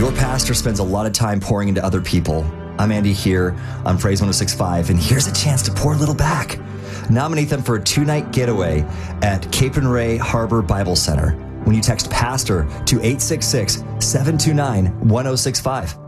Your pastor spends a lot of time pouring into other people. I'm Andy here on Praise 106.5, and here's a chance to pour a little back. Nominate them for a 2-night getaway at Cape and Ray Harbor Bible Center when you text PASTOR to 866-729-1065.